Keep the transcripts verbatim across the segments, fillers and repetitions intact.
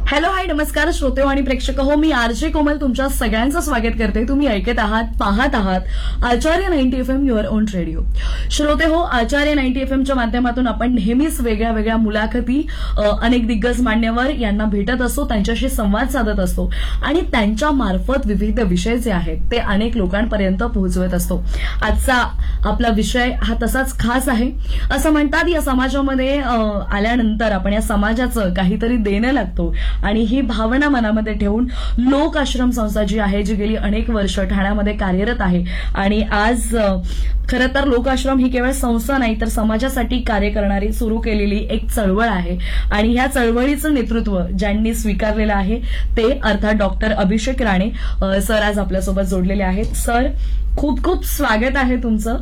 Hello hi नमस्कार श्रोते आणि प्रेक्षक हो, मी आरजे कोमल तुमच्या सगळ्यांचं स्वागत करते. तुम्ही ऐकत आहात, पाहत आहात आचार्य ninety F am your on radio. श्रोते हो, आचार्य नाईन्टी एफ एमच्या माध्यमातून आपण नेहमीच वेगळ्या वेगळ्या मुलाखती, अनेक दिग्गज मान्यवर यांना भेटत असतो, त्यांच्याशी संवाद साधत असतो आणि त्यांच्या मार्फत विविध विषय जे आहेत ते अनेक लोकांपर्यंत पोहोचवत असतो. आजचा आपला विषय हा तसाच खास आहे. असं म्हणतात या समाजामध्ये आल्यानंतर आपण या समाजाचं काहीतरी देणं लागतो आणि ही भावना मनामध्ये ठेवून लोक आश्रम संस्था जी आहे, जी गेली अनेक वर्ष ठाण्यामध्ये कार्यरत आहे आणि आज खरं तर लोक आश्रम ही केवळ संस्था नाही तर समाजासाठी कार्य करणारी सुरू केलेली एक चळवळ आहे आणि ह्या चळवळीचं नेतृत्व ज्यांनी स्वीकारलेलं आहे ते अर्थात डॉक्टर अभिषेक राणे सर आज आपल्यासोबत जोडलेले आहेत. सर, खूप खूप स्वागत आहे तुमचं.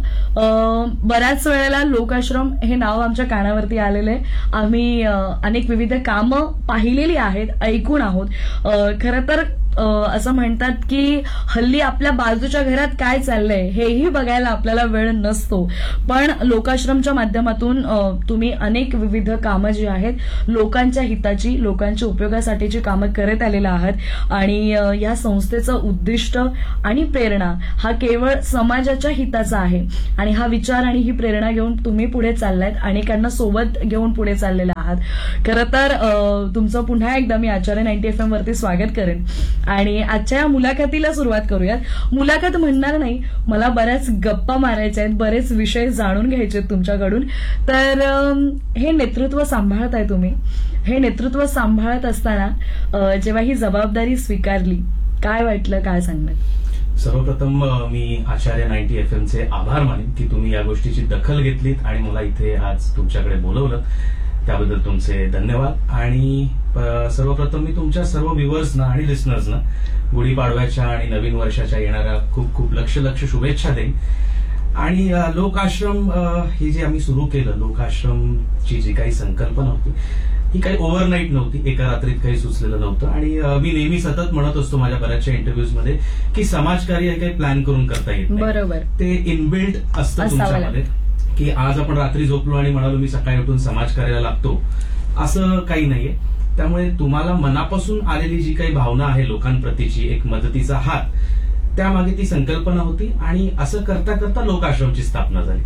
बऱ्याच वेळेला लोक आश्रम हे नाव आमच्या कानावरती आलेलं आहे. आम्ही अनेक विविध कामं पाहिलेली आहेत, ऐकून आहोत. खरं तर असं म्हणतात की हल्ली आपल्या बाजूच्या घरात काय चाललंय हेही बघायला आपल्याला वेळ नसतो, पण लोकाश्रमच्या माध्यमातून तुम्ही अनेक विविध कामं जी आहेत लोकांच्या हिताची, लोकांच्या उपयोगासाठीची कामं करत आलेला आहात आणि या संस्थेचं उद्दिष्ट आणि प्रेरणा हा केवळ समाजाच्या हिताचा आहे आणि हा विचार आणि ही प्रेरणा घेऊन तुम्ही पुढे चाललायत, अनेकांना सोबत घेऊन पुढे चाललेला आहात. खरं तर तुमचं पुन्हा एकदा मी आचार्य नाईन्टी एफ एम वरती स्वागत करेन आणि आजच्या या मुलाखतीला सुरुवात करूयात. मुलाखत म्हणणार नाही, मला बऱ्याच गप्पा मारायच्या आहेत, बरेच विषय जाणून घ्यायचे आहेत तुमच्याकडून. तर हे नेतृत्व सांभाळताय तुम्ही, हे नेतृत्व सांभाळत असताना जेव्हा ही जबाबदारी स्वीकारली, काय वाटलं, काय सांगणार? सर्वप्रथम मी आचार्य नाईन्टी एफ एम चे आभार मानेन की तुम्ही या गोष्टीची दखल घेतलीत आणि मला इथे आज तुमच्याकडे बोलवलं, त्याबद्दल तुमचे धन्यवाद. आणि सर्वप्रथम मी तुमच्या सर्व व्ह्युअर्सना आणि लिसनर्सना गुढीपाडव्याच्या आणि नवीन वर्षाच्या येणाऱ्या खूप खूप लक्ष लक्ष शुभेच्छा देईन. आणि लोक आश्रम हे जे आम्ही सुरू केलं, लोक आश्रमची जी काही संकल्पना होती ही काही ओव्हरनाईट नव्हती, एका रात्रीत काही सुचलेलं नव्हतं. आणि मी नेहमी सतत म्हणत असतो माझ्या बऱ्याचशा इंटरव्ह्यूज मध्ये की समाजकार्य हे काही प्लॅन करून करता येत नाही, बरोबर, ते इनबिल्ट असतं तुमच्यामध्ये की आज आपण रात्री झोपलो आणि म्हणालो मी सकाळी उठून समाजकार्याला लागतो, असं काही नाहीये. त्यामुळे तुम्हाला मनापासून आलेली जी काही भावना आहे लोकांप्रतीची, एक मदतीचा हात, त्यामागे ती संकल्पना होती आणि असं करता करता लोक आश्रमची स्थापना झाली.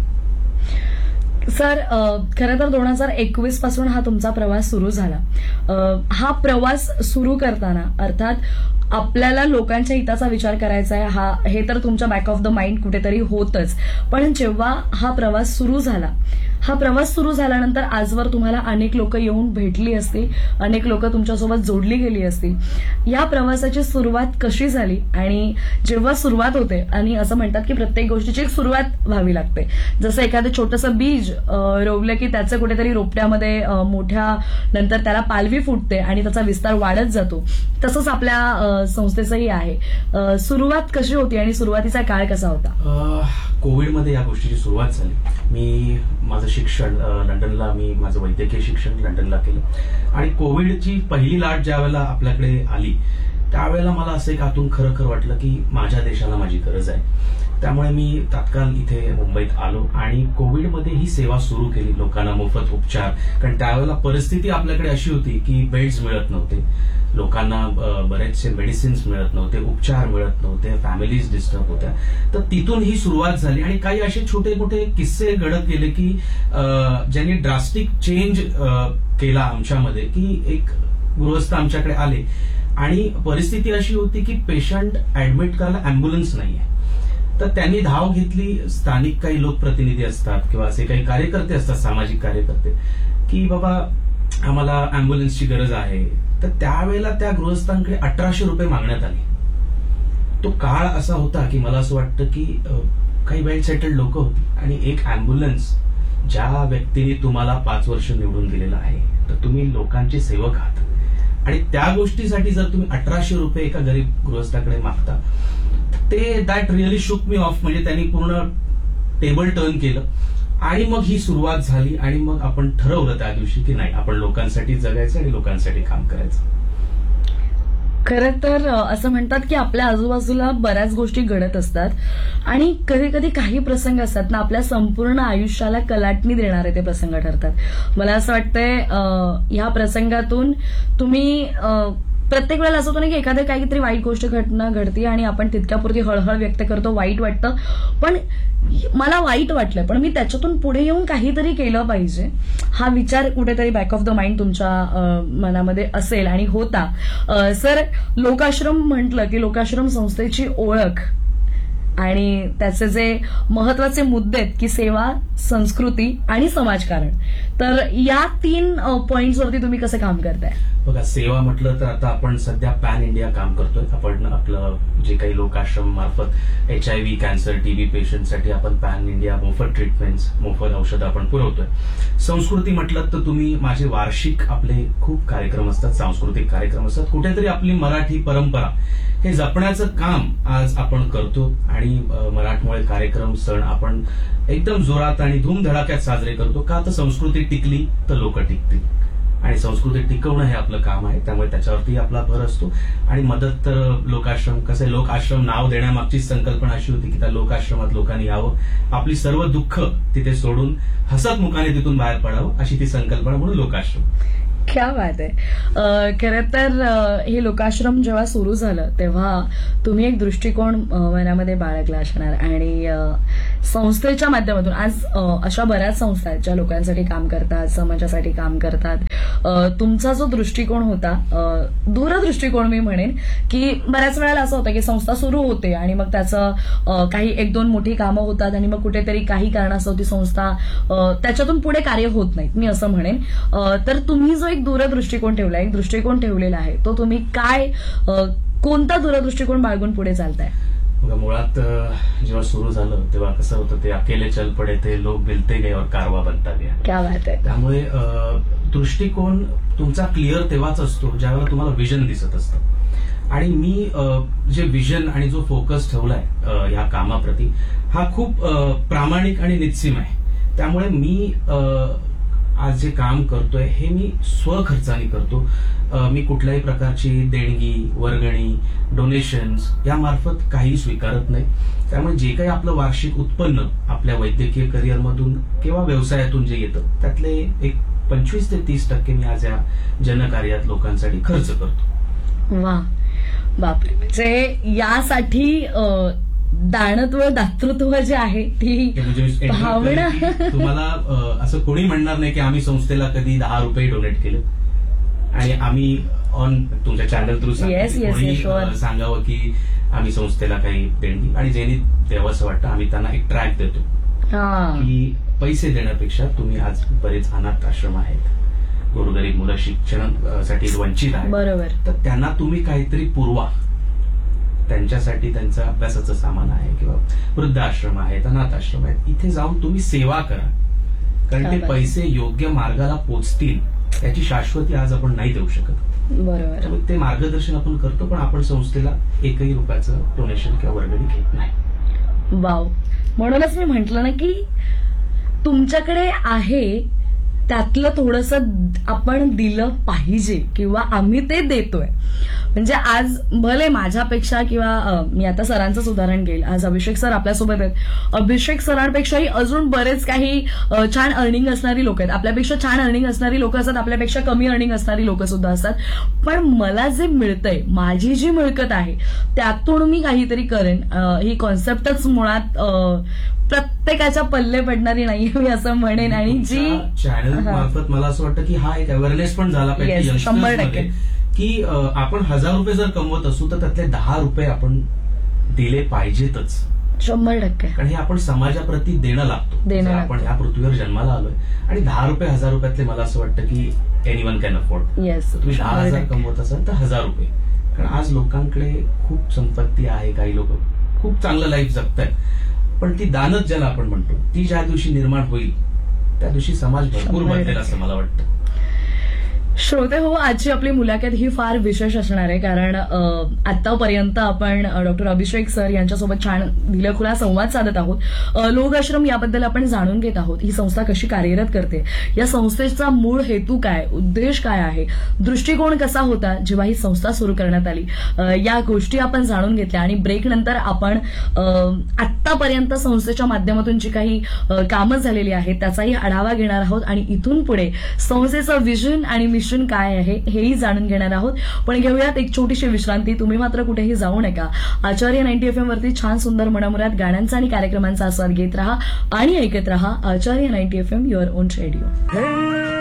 सर, खरं तर दोन हजार एकवीस पासून हा तुमचा प्रवास सुरू झाला. हा प्रवास सुरू करताना अर्थात आपल्याला लोकांच्या हिताचा विचार करायचा आहे, हा हे तर तुमच्या बॅक ऑफ द माइंड कुठेतरी होतच. पण जेव्हा हा प्रवास सुरू झाला, हा प्रवास सुरू झाल्यानंतर आजवर तुम्हाला अनेक लोक येऊन भेटली असतील, अनेक लोक तुमच्यासोबत जोडली गेली असतील. या प्रवासाची सुरुवात कशी झाली आणि जेव्हा सुरुवात होते, आणि असं म्हणतात की प्रत्येक गोष्टीची एक सुरुवात व्हावी लागते, जसं एखादं छोटंसं बीज रोवलं की त्याचं कुठेतरी रोपट्यामध्ये मोठ्या नंतर त्याला पालवी फुटते आणि त्याचा विस्तार वाढत जातो, तसंच आपल्या संस्थेचंही आहे. सुरुवात कशी होती आणि सुरुवातीचा काळ कसा होता? कोविडमध्ये या गोष्टीची सुरुवात झाली. मी माझं शिक्षण लंडनला, मी माझं वैद्यकीय शिक्षण लंडनला केलं आणि कोविडची पहिली लाट ज्या वेळेला आपल्याकडे आली त्यावेळेला मला असं एक आतून खरं खरं वाटलं की माझ्या देशाला माझी गरज आहे. त्यामुळे मी तात्काळ इथे मुंबईत आलो आणि कोविडमध्ये ही सेवा सुरू केली, लोकांना मोफत उपचार. कारण त्यावेळेला परिस्थिती आपल्याकडे अशी होती की बेड्स मिळत नव्हते, लोकांना बरेचसे मेडिसिन्स मिळत नव्हते, उपचार मिळत नव्हते, फॅमिलीज डिस्टर्ब होत्या. तर तिथून ही सुरुवात झाली आणि काही असे छोटे मोठे किस्से घडत गेले की ज्यांनी ड्रास्टिक चेंज केला आमच्यामध्ये. की एक गृहस्थ आमच्याकडे आले आणि परिस्थिती अशी होती की पेशंट ऍडमिट करायला अँब्युलन्स नाहीये. तर त्यांनी धाव घेतली, स्थानिक काही लोकप्रतिनिधी असतात किंवा असे काही कार्यकर्ते असतात, सामाजिक कार्यकर्ते, की बाबा आम्हाला अँब्युलन्सची गरज आहे. तर त्यावेळेला त्या गृहस्थांकडे अठराशे रुपये मागण्यात आले. तो काळ असा होता की मला असं वाटतं की काही वेल सेटल्ड लोक होती आणि एक अँब्युलन्स, ज्या व्यक्तीने तुम्हाला पाच वर्ष निवडून दिलेलं आहे, तर तुम्ही लोकांचे सेवक आहात आणि त्या गोष्टीसाठी जर तुम्ही अठराशे रुपये एका गरीब गृहस्थाकडे मागता, ते दॅट रिअली शुक मी ऑफ. म्हणजे त्यांनी पूर्ण टेबल टर्न केलं आणि मग ही सुरुवात झाली आणि मग आपण ठरवलं त्या दिवशी की नाही, आपण लोकांसाठी जगायचं आणि लोकांसाठी काम करायचं. खरं तर असं म्हणतात की आपल्या आजूबाजूला बऱ्याच गोष्टी घडत असतात आणि कधी कधी काही प्रसंग असतात ना आपल्या संपूर्ण आयुष्याला कलाटणी देणारे ते प्रसंग ठरतात. मला असं वाटतंय ह्या प्रसंगातून तुम्ही प्रत्येक वेळेला असं होतं ना की एखादं काहीतरी वाईट गोष्ट घटना घडते आणि आपण तितक्यापुरती हळहळ व्यक्त करतो, वाईट वाटतं, पण मला वाईट वाटलं पण मी त्याच्यातून पुढे येऊन काहीतरी केलं पाहिजे हा विचार कुठेतरी बॅक ऑफ द माइंड तुमच्या मनामध्ये असेल आणि होता. सर, लोकाश्रम म्हटलं की लोकाश्रम संस्थेची ओळख आणि त्याचे जे महत्वाचे मुद्दे आहेत की सेवा, संस्कृती आणि समाजकारण, तर या तीन पॉइंट्सवरती तुम्ही कसं काम करताय? बघा, सेवा म्हटलं तर आता आपण सध्या पॅन इंडिया काम करतोय. आपण आपलं जे काही लोकाश्रम मार्फत H I V, cancer, TB पेशंटसाठी आपण पॅन इंडिया मोफत ट्रीटमेंट्स, मोफत औषधं आपण पुरवतोय. संस्कृती म्हटलं तर तुम्ही माझे वार्षिक आपले खूप कार्यक्रम असतात, सांस्कृतिक कार्यक्रम असतात. कुठेतरी आपली मराठी परंपरा हे जपण्याचं काम आज आपण करतो आणि मराठमोळे कार्यक्रम, सण आपण एकदम जोरात आणि धूमधडाक्यात साजरे करतो. का तर संस्कृती टिकली तर लोक टिकतील आणि संस्कृती टिकवणं हे आपलं काम आहे. त्यामुळे त्याच्यावरती आपला भर असतो. आणि मदत तर लोकाश्रम कसं आहे, लोकाश्रम नाव देण्यामागची संकल्पना अशी होती की त्या लोकाश्रमात लोकांनी यावं, आपली सर्व दुःख तिथे सोडून हसत मुखाने तिथून बाहेर पडावं, अशी ती संकल्पना, म्हणून लोकाश्रम. क्या बात आहे. खरं तर हे लोकाश्रम जेव्हा सुरू झालं तेव्हा तुम्ही एक दृष्टिकोन मनामध्ये बाळगला असणार आणि संस्थेच्या माध्यमातून आज अशा बऱ्याच संस्था आहेत ज्या लोकांसाठी काम करतात, समाजासाठी काम करतात. तुमचा जो दृष्टिकोन होता, दूरदृष्टिकोन मी म्हणेन, की बऱ्याच वेळेला असं होतं की संस्था सुरू होते आणि मग त्याचं काही एक दोन मोठी कामं होतात आणि मग कुठेतरी काही कारणास्तव ती संस्था त्याच्यातून पुढे कार्य होत नाहीत, मी असं म्हणेन. तर तुम्ही जो एक दूरदृष्टिकोन ठेवला, एक दृष्टिकोन ठेवलेला आहे, तो तुम्ही काय, कोणता दूरदृष्टिकोन बाळगून पुढे चालताय? बघा, मुळात जेव्हा सुरू झालं तेव्हा कसं होतं, ते अकेले चल पडे थे लोग मिलते गए और कारवा बनता गया. क्या बात आहे. त्यामुळे दृष्टिकोन तुमचा क्लिअर तेव्हाच असतो ज्यावेळेला तुम्हाला विजन दिसत असतं. आणि मी जे विजन आणि जो फोकस ठेवलाय या कामाप्रती हा खूप प्रामाणिक आणि निश्चिम आहे. त्यामुळे मी आज जे काम करतोय हे मी स्वखर्चाने करतो. मी कुठल्याही प्रकारची देणगी, वर्गणी, डोनेशन्स यामार्फत काही स्वीकारत नाही. त्यामुळे जे काही आपलं वार्षिक उत्पन्न आपल्या वैद्यकीय करिअरमधून किंवा व्यवसायातून जे येतं त्यातले एक पंचवीस ते तीस टक्के मी आज या जनकार्यात लोकांसाठी खर्च करतो. वा, बापरे. म्हणजे यासाठी दानत्व, दातृत्व जे आहे ती भावना. तुम्हाला असं कोणी म्हणणार नाही की आम्ही संस्थेला कधी दहा रुपये डोनेट केले आणि आम्ही ऑन तुमच्या चॅनल थ्रू सांगावं की आम्ही संस्थेला काही देणगी, आणि ज्यांनी द्यावंसं वाटतं आम्ही त्यांना एक ट्रॅक देतो की पैसे देण्यापेक्षा तुम्ही आज बरेच अनाथ आश्रम आहेत, गोरगरीब मुलं शिक्षणासाठी वंचित आहेत, बरोबर, तर त्यांना तुम्ही काहीतरी पुरवा. त्यांच्यासाठी त्यांचं अभ्यासाचं सामान आहे किंवा वृद्धाश्रम आहेत, अनाथ आश्रम आहेत, इथे जाऊन तुम्ही सेवा करा. कारण ते पैसे योग्य मार्गाला पोचतील याची शाश्वती आज आपण नाही देऊ शकत. बरोबर, ते मार्गदर्शन आपण करतो, पण आपण संस्थेला एकही रुपयाचं डोनेशन किंवा वर्गणी घेत नाही. वाव. म्हणूनच मी म्हंटल ना की तुमच्याकडे आहे त्यातलं थोडंसं आपण दिलं पाहिजे किंवा आम्ही ते देतोय. म्हणजे आज भले माझ्यापेक्षा किंवा मी आता सरांचंच उदाहरण घेईल, आज अभिषेक सर आपल्यासोबत आहेत, अभिषेक सरांपेक्षाही अजून बरेच काही छान अर्निंग असणारी लोक आहेत, आपल्यापेक्षा छान अर्निंग असणारी लोक असतात, आपल्यापेक्षा कमी अर्निंग असणारी लोक सुद्धा असतात. पण मला जे मिळतंय, माझी जी मिळकत आहे त्यातून मी काहीतरी करेन, ही कॉन्सेप्टच मुळात प्रत्येकाच्या पल्ले पडणारी नाही, मी असं म्हणेन. आणि जी चॅनल मार्फत मला असं वाटतं की हा एक अवेअरनेस पण झाला पाहिजे शंभर टक्के की आपण हजार रुपये जर कमवत असू तर त्यातले दहा रुपये आपण दिले पाहिजेतच. शंभर टक्के. कारण हे आपण समाजाप्रती देणं लागतो. आपण ह्या पृथ्वीवर जन्माला आलोय आणि दहा रुपये हजार रुपयातले मला असं वाटतं की any one can afford. Yes, तुम्ही दहा हजार कमवत असाल तर हजार रुपये. कारण आज लोकांकडे खूप संपत्ती आहे, काही लोक खूप चांगलं लाईफ जगतायत, पण ती दानत ज्याला आपण म्हणतो ती ज्या दिवशी निर्माण होईल त्या दिवशी समाज भरपूर बदलेल असं मला वाटतं. श्रोते हो, आजची आपली मुलाखत ही फार विशेष असणार आहे, कारण अ, आतापर्यंत आपण डॉक्टर अभिषेक सर यांच्यासोबत छान दिलखुला संवाद साधत आहोत. अ, लोक आश्रम याबद्दल आपण जाणून घेत आहोत. ही संस्था कशी कार्यरत करते, या संस्थेचा मूळ हेतू काय, उद्देश काय आहे, दृष्टिकोन कसा होता जेव्हा ही संस्था सुरू करण्यात आली, अ, या गोष्टी आपण जाणून घेतल्या. आणि ब्रेक नंतर आपण अ, आतापर्यंत संस्थेच्या माध्यमातून जी काही अ, कामं झालेली आहेत त्याचाही आढावा घेणार आहोत आणि इथून पुढे संस्थेचं विजन आणि मिशन काय आहे हेही जाणून घेणार आहोत. पण घेऊयात एक छोटीशी विश्रांती. तुम्ही मात्र कुठेही जाऊ नका. आचार्य नाईन्टी एफ एम वरती छान सुंदर मनमुराद गाण्यांचा आणि कार्यक्रमांचा आस्वाद घेत राहा आणि ऐकत राहा आचार्य ninety F am your on radio.